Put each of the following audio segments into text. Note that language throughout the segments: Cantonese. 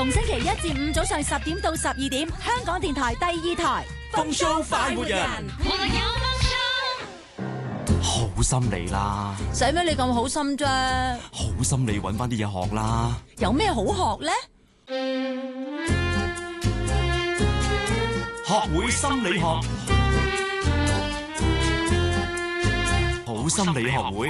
逢星期一至五早上10點到12點，香港電台第2台風騷快活人，好心理啦， 使咩你咁好心啫？ 好心理揾翻啲嘢學啦。 有咩好學呢？ 學會心理學，好心理學會。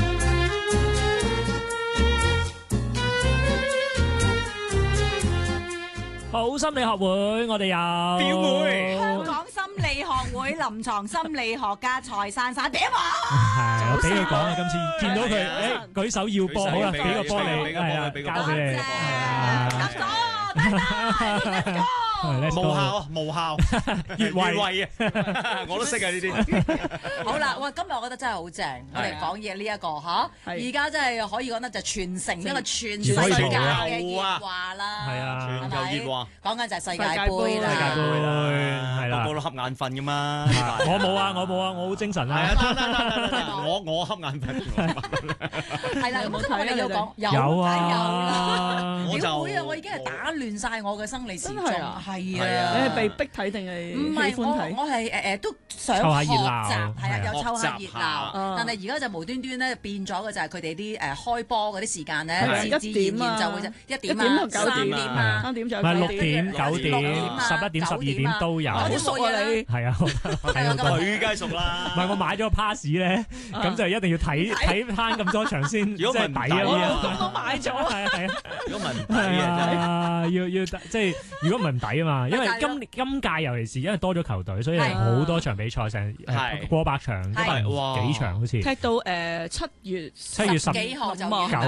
好心理學會，我哋有表妹香港心理學會臨床心理學家蔡珊珊點啊？ 係我俾佢講啊！今次見到佢舉手要波，好啦，俾個波你，係啊，交俾你， 入咗，得啦， 無效，無效，越位啊！我都識啊呢啲。 好啦，喂，今日我覺得真係好正，我哋講嘢呢一個嚇，而家真係可以講得就傳承一個全世界嘅熱話啦， 係啊， 全球熱話， 講緊就係世界盃啦， 世界盃啦，係啦， 個個都瞌眼瞓噶嘛。 我冇啊，我好精神啊。 我瞌眼瞓。 係啦，咁今日我哋要講有啊， 表妹啊，我已經係打亂晒我嘅生理時鐘，係啊， 你係被逼睇定係唔係我係都想學習，係啊，又湊下熱鬧。但係而家就無端端咧變咗嘅就係佢哋啲開波嗰啲時間咧，自然就會1點啊、3點啊、 3點就 6點、9點、11點、12點都有。 好熟啊你！ 係啊， 佢梗係熟啦。 唔係我買咗個 pass 咧，咁就一定要睇翻咁多場先， 如果唔抵啊， 我都買咗。 係啊， 如果唔抵啊， 要即係如果唔抵啊嘛，因為今屆尤其是因為多咗球隊，所以好多場比賽成過百場，幾場好似踢到7月 10號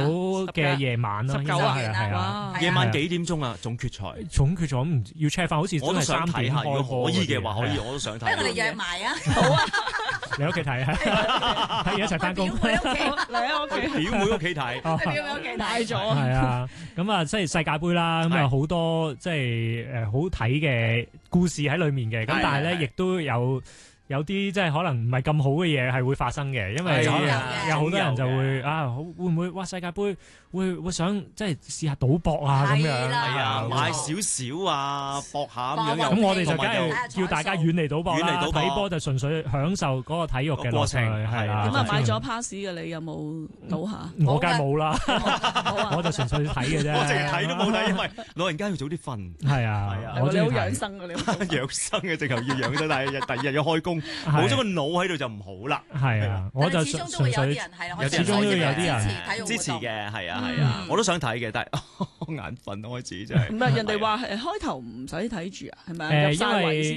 9嘅夜晚咯 ，19啊， 係啊， 夜晚幾點鐘啊？總決賽唔要 check 翻，好似我都想睇下。如果可以嘅話，可以我都想睇。 不如我哋約埋啊！ 好啊， 你屋企睇啊，喺一齊翻工。 嚟啊！我表妹屋企睇， 表妹屋企睇咗。 係啊，咁啊，即係世界盃啦，咁啊好多即係好睇嘅故事喺裏面嘅，咁但係咧亦都有啲即係可能唔係咁好嘅嘢係會發生嘅，因為有好多人就會會唔會世界盃會想即係試下賭博啊咁樣， 係啊，買少少啊，搏下咁樣。 咁我哋就梗係叫大家遠離賭博啦，睇波就純粹享受嗰個體育嘅過程，係啦。 點啊？買咗 pass 嘅你有冇賭下？ 我梗係冇啦，我就純粹睇嘅啫。 我淨係睇都冇睇，因為老人家要早啲瞓。 係啊， 我哋好養生啊！你養生嘅直頭要養生，但係第二日要開工。冇咗個腦喺度就唔好啦。 係啊，我就始終都會有啲人係啦， 始終都會有啲人支持嘅，係啊，我都想睇嘅，但係眼瞓開始真係。 唔係人哋話係開頭唔使睇住啊，係咪入曬圍先？